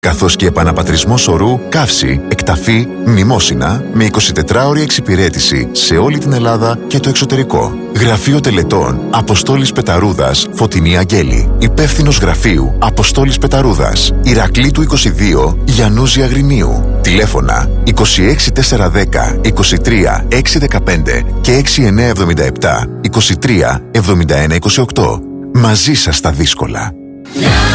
καθώς και επαναπατρισμός ορού, καύση, εκταφή, μνημόσυνα με 24ωρη εξυπηρέτηση σε όλη την Ελλάδα και το εξωτερικό. Γραφείο Τελετών Αποστόλης Πεταρούδας, Φωτεινή Αγγέλη. Υπεύθυνος γραφείου Αποστόλης Πεταρούδας, Ηρακλήτου 22, Γιαννούζη Αγρινίου. Τηλέφωνα 26410 23 615 και 6977 23 71 28. Μαζί σας στα δύσκολα.